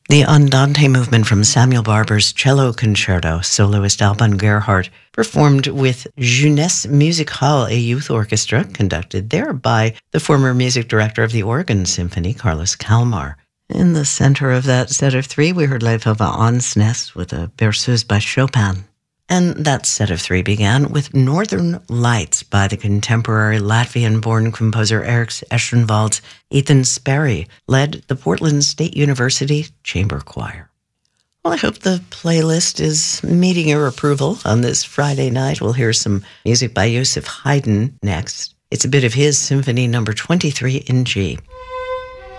The Andante movement from Samuel Barber's Cello Concerto, soloist Alban Gerhardt performed with Jeunesse Musicale, a youth orchestra conducted there by the former music director of the Oregon Symphony, Carlos Kalmar. In the center of that set of three, we heard Leif Ove Ansnes with a Berceuse by Chopin. And that set of three began with Northern Lights by the contemporary Latvian-born composer Eric Eschenwald's Ethan Sperry, led the Portland State University Chamber Choir. Well, I hope the playlist is meeting your approval on this Friday night. We'll hear some music by Joseph Haydn next. It's a bit of his Symphony No. 23 in G.